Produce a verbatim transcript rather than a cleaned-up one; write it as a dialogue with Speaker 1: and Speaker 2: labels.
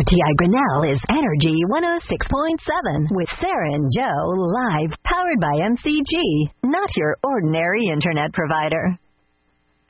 Speaker 1: R T I Grinnell is Energy one oh six point seven with Sarah and Joe live, powered by M C G, not your ordinary internet provider.